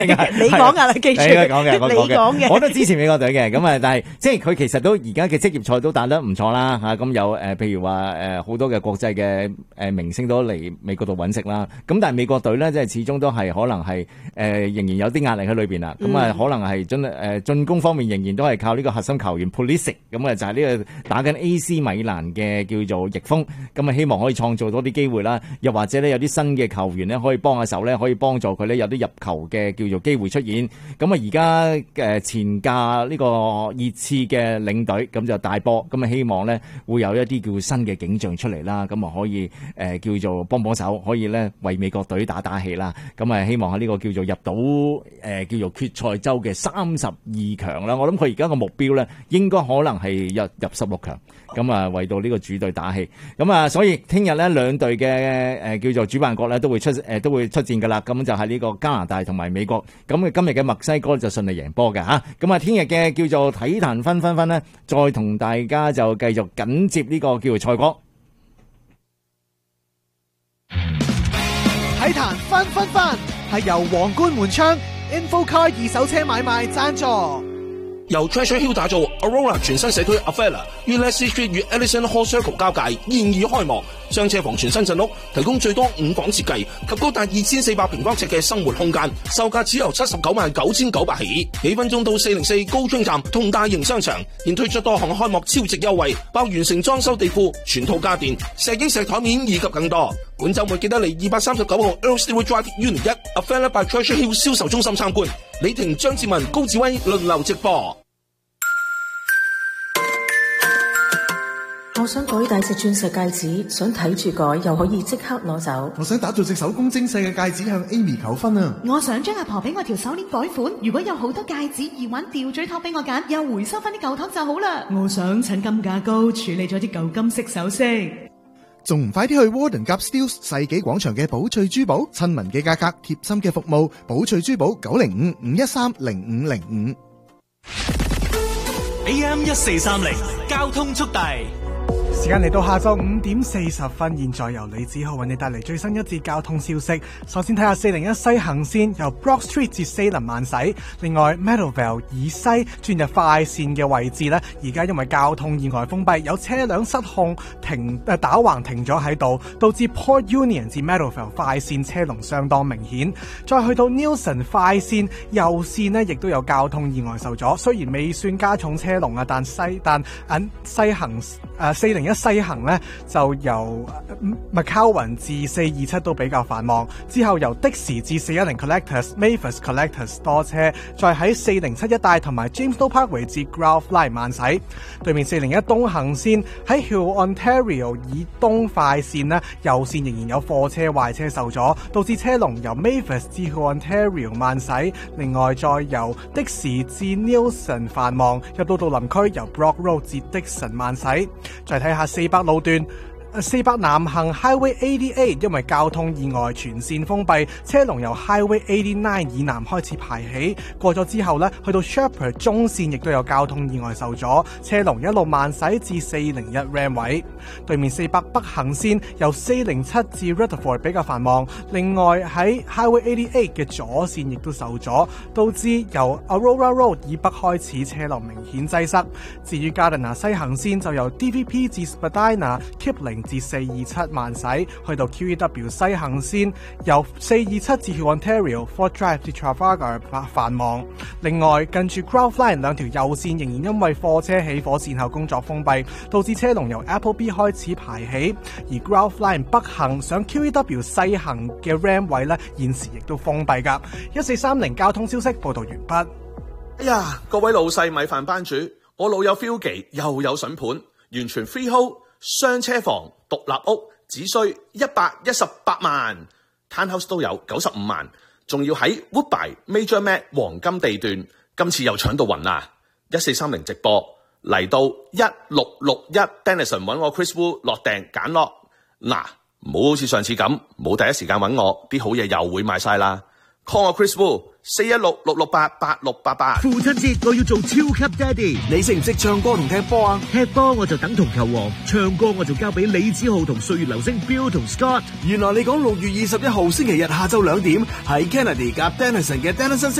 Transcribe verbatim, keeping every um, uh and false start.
你講噶啦，記住。 你講嘅，我講嘅。 我都支持美國隊嘅，咁啊，但係即係佢其實都而家嘅職業賽都打得唔錯啦嚇，咁有誒，譬如話誒好多嘅國際嘅誒明星都嚟美國度揾食啦。咁但係美國隊咧，即係始終都係可能係誒仍然有啲壓力喺裏邊啦。咁啊，可能係進誒進攻方面仍然都係靠呢個核心球員 Pulisic， 咁啊就係呢個打緊 A C 米蘭嘅叫做翼鋒，咁啊希望可以創造多啲機會啦。又或者咧有啲新嘅球員咧可以幫下手咧，可以幫助佢咧有啲入球嘅叫做機會出現。咁啊而家誒前架呢個熱刺嘅領隊咁就大波，咁啊希望咧會有一啲叫新嘅景象出嚟啦，咁啊可以誒、呃、叫做幫幫手，可以咧為美國隊打打氣啦。咁啊希望喺呢個叫做入到誒、呃、叫做決賽周嘅三十二強啦。我諗佢而家個目標咧應該可能係入入十六強，咁啊為到呢個主隊打氣。咁啊所以聽日咧兩隊嘅誒叫做主辦國咧都會出誒、呃、都會出戰噶啦。咁就係呢個加拿大同埋美國。咁今日嘅墨西哥就順利贏波嘅吓。咁啊聽日嘅叫做體壇分分分呢，再同大家就繼續緊接呢個叫做賽果。 體壇分分分係由皇冠門窗 InfoCar 二手車買賣贊助。 由 Treasure Hill 打造 Aurora 全新社區 Avella 於 Leslie Street 與 Ellison Hall Circle 交界現已開幕，雙車房全新鎮屋，提供最多五房設計及高達二千四百平方尺嘅生活空間，售價只由七十九萬九千九百起。幾分鐘到四零四高中站同大型商場，現推出多項開幕超值優惠，包完成裝修地庫、全套家電、石英石台面以及更多。本週末記得嚟二百三十九號 Earl Stewart Drive Unit 一 Avella by Treasure Hill 銷售中心參觀。李婷、張志文、高志威輪流直播。 我想改大隻鑽石戒指，想睇住改又可以即刻攞走。 我想打造隻手工精細嘅戒指向 Amy 求婚啊！ 我想將阿婆俾我條手鏈改款，如果有好多戒指、耳環、吊墜托俾我揀，又回收翻啲舊托就好啦。 我想趁金價高處理咗啲舊金色首飾， 仲唔快啲去 Warden Gap Steels 世紀廣場嘅寶翠珠寶，親民嘅價格，貼心嘅服務，寶翠珠寶九零五五一三零五零五。 A M 一四三零交通速遞。 時間嚟到下晝五點四十分，現在由李子浩為你帶嚟最新一節交通消息。首先睇下四零一西行線由 Brock Street 至 Salem 慢駛，另外 Meadowvale 以西轉入快線嘅位置呢，而家因為交通意外封閉，有車輛失控停誒打橫停咗喺度，導致 Port Union 至 Meadowvale 快線車龍相當明顯。再去到 Nielsen 快線右線呢，亦都有交通意外受阻，雖然未算加重車龍啊，但西但誒西行誒四零一西行呢，就由 McCowan 至四二七都比較繁忙，之後由的士至四一零 Collectors、Mavis Collectors 多車，再喺四零七一帶同埋 Jamestown Parkway 至 Grove Line 慢駛。對面四零一東行線喺 Hill Ontario 以東快線呢，右線仍然有貨車壞車受阻，導致車龍由 Mavis 至 Hill Ontario 慢駛。另外再由的士至 Nielsen 繁忙，入到杜林區由 Brock Road 至 Dixon 慢駛。再睇下四百路段。四百南行 Highway 八十八因為交通意外全線封閉，車龍由 Highway 八十九以南開始排起，過咗之後呢，去到 Shepherd 中線亦都有交通意外受阻，車龍一路慢駛至四零一 Ram 位。對面四百北行線由四零七至 Rutherford 比較繁忙，另外喺 Highway 八十八嘅左線亦都受阻，導致由 Aurora Road 以北開始車龍明顯擠塞。至於 Gardiner 西行線就由 D V P 至 Spadina、Kipling至四二七慢駛，去到 Q E W 西行線由四二七至 Ontario、Fort Drive 至 Trafalgar 繁忙。另外近住 Grove Line 兩條右線仍然因為貨車起火善後工作封閉，導致車龍由 Appleby 開始排起，而 Grove Line 北行上 Q E W 西行嘅 Ram 位呢，現時亦都封閉㗎。一四三零交通消息報道完畢。 哎呀，各位老細米飯班主，我老友 Philgy 又有筍盤，完全 freehold 雙車房獨立屋，只需一百一十八萬 ，Townhouse 都有九十五萬，仲要喺 Woodbine Major Mac 黃金地段，今次又搶到暈啦！一四三零直播嚟到一六六一 Denison 揾我 Chris Wu 落訂揀落，嗱，唔好好似上次咁冇第一時間揾我，啲好嘢又會賣晒啦。 call 我 Chris Wu 四一六六六八八六八八。 父親節我要做超級爹哋，你識唔識唱歌同踢波啊？踢波我就等同球王，唱歌我就交俾李子浩同歲月流星 Bill 同 Scott。 原來你講六月二十一號星期日下晝兩點喺 Kennedy 夾 Denison 嘅 Denison